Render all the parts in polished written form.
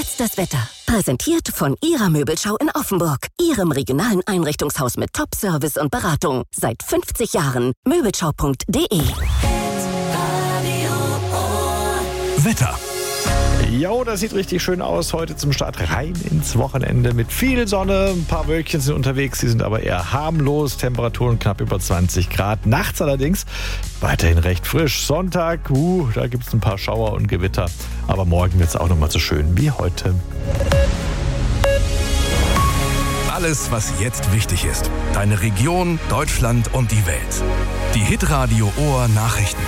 jetzt das Wetter. Präsentiert von Ihrer Möbelschau in Offenburg. Ihrem regionalen Einrichtungshaus mit Top-Service und Beratung. Seit 50 Jahren. Möbelschau.de. Wetter. Jo, das sieht richtig schön aus. Heute zum Start rein ins Wochenende mit viel Sonne. Ein paar Wölkchen sind unterwegs, die sind aber eher harmlos. Temperaturen knapp über 20 Grad. Nachts allerdings weiterhin recht frisch. Sonntag, da gibt es ein paar Schauer und Gewitter. Aber morgen wird es auch nochmal so schön wie heute. Alles, was jetzt wichtig ist. Deine Region, Deutschland und die Welt. Die Hitradio Ohr Nachrichten.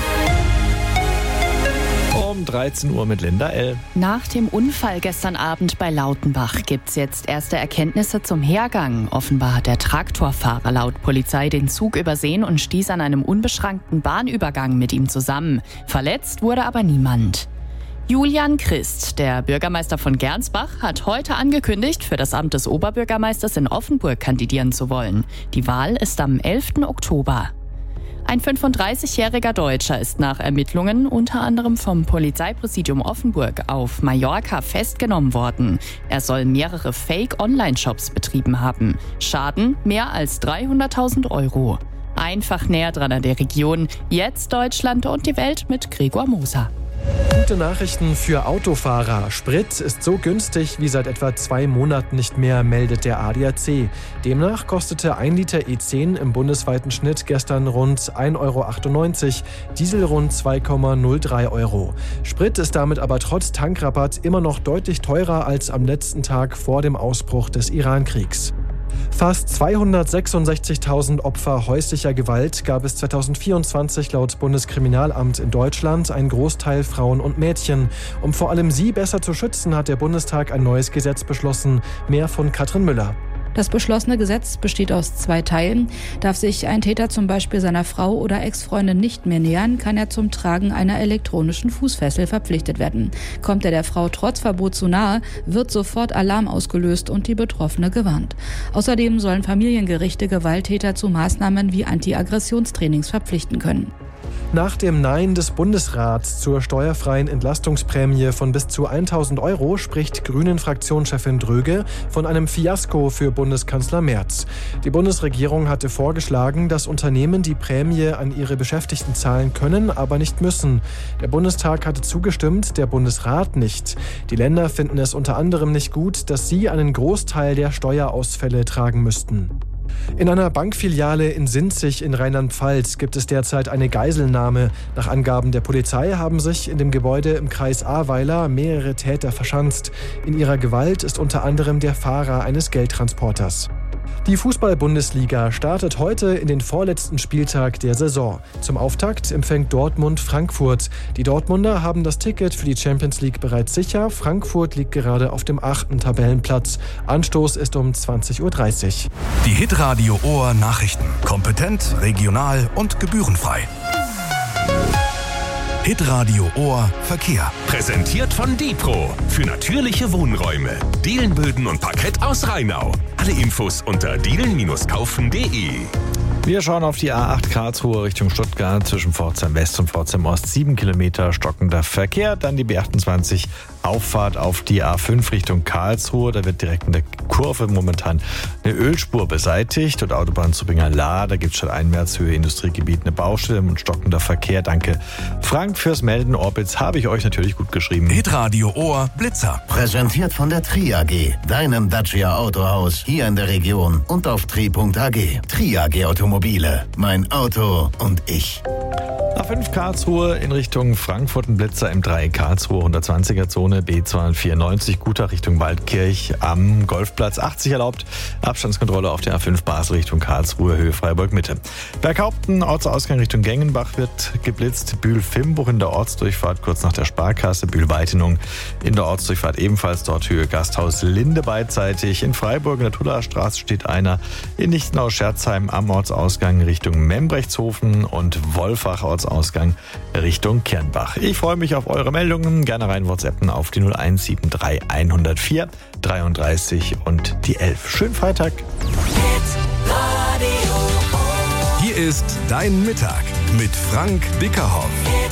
Um 13 Uhr mit Linda L. Nach dem Unfall gestern Abend bei Lautenbach gibt's jetzt erste Erkenntnisse zum Hergang. Offenbar hat der Traktorfahrer laut Polizei den Zug übersehen und stieß an einem unbeschrankten Bahnübergang mit ihm zusammen. Verletzt wurde aber niemand. Julian Christ, der Bürgermeister von Gernsbach, hat heute angekündigt, für das Amt des Oberbürgermeisters in Offenburg kandidieren zu wollen. Die Wahl ist am 11. Oktober. Ein 35-jähriger Deutscher ist nach Ermittlungen unter anderem vom Polizeipräsidium Offenburg auf Mallorca festgenommen worden. Er soll mehrere Fake-Online-Shops betrieben haben. Schaden mehr als 300.000 Euro. Einfach näher dran an der Region. Jetzt Deutschland und die Welt mit Gregor Moser. Gute Nachrichten für Autofahrer. Sprit ist so günstig wie seit etwa 2 Monaten nicht mehr, meldet der ADAC. Demnach kostete 1 Liter E10 im bundesweiten Schnitt gestern rund 1,98 Euro, Diesel rund 2,03 Euro. Sprit ist damit aber trotz Tankrabatt immer noch deutlich teurer als am letzten Tag vor dem Ausbruch des Iran-Kriegs. Fast 266.000 Opfer häuslicher Gewalt gab es 2024 laut Bundeskriminalamt in Deutschland, ein Großteil Frauen und Mädchen. Um vor allem sie besser zu schützen, hat der Bundestag ein neues Gesetz beschlossen. Mehr von Katrin Müller. Das beschlossene Gesetz besteht aus 2 Teilen. Darf sich ein Täter zum Beispiel seiner Frau oder Ex-Freundin nicht mehr nähern, kann er zum Tragen einer elektronischen Fußfessel verpflichtet werden. Kommt er der Frau trotz Verbot zu nahe, wird sofort Alarm ausgelöst und die Betroffene gewarnt. Außerdem sollen Familiengerichte Gewalttäter zu Maßnahmen wie Anti-Aggressionstrainings verpflichten können. Nach dem Nein des Bundesrats zur steuerfreien Entlastungsprämie von bis zu 1.000 Euro spricht Grünen-Fraktionschefin Dröge von einem Fiasko für Bundeskanzler Merz. Die Bundesregierung hatte vorgeschlagen, dass Unternehmen die Prämie an ihre Beschäftigten zahlen können, aber nicht müssen. Der Bundestag hatte zugestimmt, der Bundesrat nicht. Die Länder finden es unter anderem nicht gut, dass sie einen Großteil der Steuerausfälle tragen müssten. In einer Bankfiliale in Sinzig in Rheinland-Pfalz gibt es derzeit eine Geiselnahme. Nach Angaben der Polizei haben sich in dem Gebäude im Kreis Ahrweiler mehrere Täter verschanzt. In ihrer Gewalt ist unter anderem der Fahrer eines Geldtransporters. Die Fußball-Bundesliga startet heute in den vorletzten Spieltag der Saison. Zum Auftakt empfängt Dortmund Frankfurt. Die Dortmunder haben das Ticket für die Champions League bereits sicher. Frankfurt liegt gerade auf dem 8. Tabellenplatz. Anstoß ist um 20.30 Uhr. Die Hitradio Ohr Nachrichten. Kompetent, regional und gebührenfrei. Hitradio Ohr Verkehr. Präsentiert von Dipro. Für natürliche Wohnräume. Dielenböden und Parkett aus Rheinau. Alle Infos unter dielen-kaufen.de. Wir schauen auf die A8 Karlsruhe Richtung Stuttgart zwischen Pforzheim West und Pforzheim Ost. 7 Kilometer stockender Verkehr. Dann die B28 Auffahrt auf die A5 Richtung Karlsruhe. Da wird direkt in der Kurve momentan eine Ölspur beseitigt. Und Autobahn Zubingerlahr, da gibt es statt Einwärtshöhe Industriegebiet eine Baustelle und stockender Verkehr. Danke Frank fürs Melden. Orbitz habe ich euch natürlich gut geschrieben. Hitradio Ohr Blitzer. Präsentiert von der Tri AG, deinem Dacia Autohaus hier in der Region und auf tri.ag. Tri AG Automobile, mein Auto und ich. A5 Karlsruhe in Richtung Frankfurt, ein Blitzer im Dreieck Karlsruhe, 120er Zone, B294, Guter Richtung Waldkirch am Golfplatz, 80 erlaubt, Abstandskontrolle auf der A5 Basel Richtung Karlsruhe, Höhe Freiburg Mitte. Berghaupten, Ortsausgang Richtung Gengenbach wird geblitzt, Bühl-Fimbuch in der Ortsdurchfahrt kurz nach der Sparkasse, Bühl-Weitinung in der Ortsdurchfahrt ebenfalls, dort Höhe Gasthaus Linde beidseitig, in Freiburg in der Tullerstraße steht einer, in Lichtenau-Scherzheim am Ortsausgang Richtung Membrechtshofen und Wolfach Ortsausgang Richtung Kernbach. Ich freue mich auf eure Meldungen. Gerne rein WhatsAppen auf die 0173 104 33 und die 11. Schönen Freitag. Hier ist Dein Mittag mit Frank Dickerhoff.